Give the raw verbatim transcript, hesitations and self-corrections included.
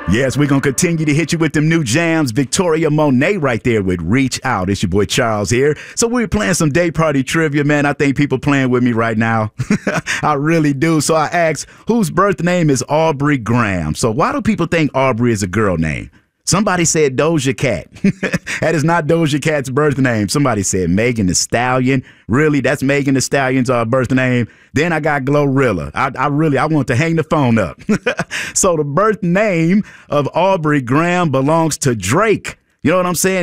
Yes, we're going to continue to hit you with them new jams. Victoria Monet right there with Reach Out. It's your boy Charles here. So we're playing some day party trivia, man. I think people playing with me right now. I really do. So I asked, whose birth name is Aubrey Graham? So why do people think Aubrey is a girl name? Somebody said Doja Cat. That is not Doja Cat's birth name. Somebody said Megan Thee Stallion. Really? That's Megan Thee Stallion's uh, birth name? Then I got Glorilla. I, I really, I want to hang the phone up. So the birth name of Aubrey Graham belongs to Drake. You know what I'm saying?